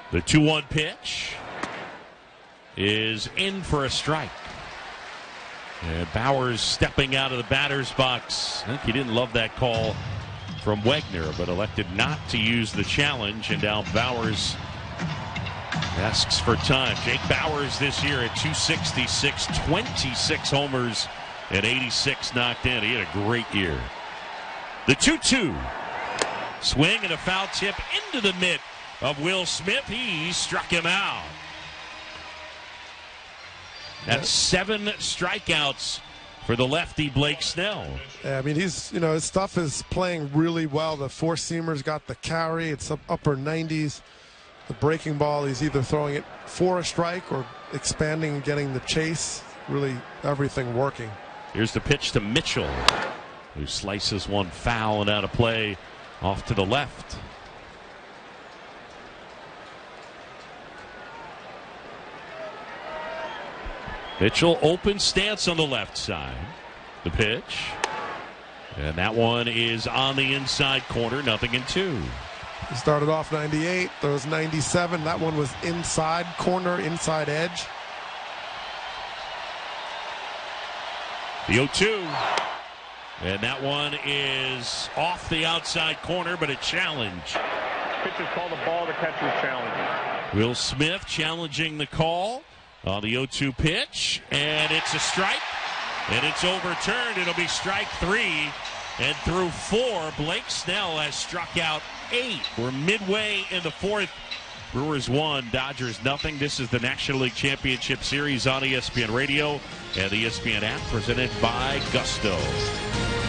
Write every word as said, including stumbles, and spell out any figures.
The two one pitch is in for a strike. And Bauers stepping out of the batter's box. I think he didn't love that call from Wegner, but elected not to use the challenge. And now Bauers asks for time. Jake Bauers this year at two sixty-six, twenty-six homers and eighty-six knocked in. He had a great year. The two two. Swing and a foul tip into the mitt of Will Smith. He struck him out. That's seven strikeouts for the lefty Blake Snell. Yeah, I mean, he's, you know, his stuff is playing really well. The four-seamer's got the carry. It's up upper nineties. The breaking ball, he's either throwing it for a strike or expanding and getting the chase. Really everything working. Here's the pitch to Mitchell, who slices one foul and out of play off to the left. Mitchell open stance on the left side. The pitch. And that one is on the inside corner, nothing in two. He started off ninety-eight, throws ninety-seven. That one was inside corner, inside edge. The oh two. And that one is off the outside corner, but a challenge. Pitcher's called the ball, the catcher's challenging. Will Smith challenging the call on the oh two pitch, and it's a strike, and it's overturned. It'll be strike three, and through four, Blake Snell has struck out eight. We're midway in the fourth. Brewers one, Dodgers nothing. This is the National League Championship Series on E S P N Radio and the E S P N app, presented by Gusto.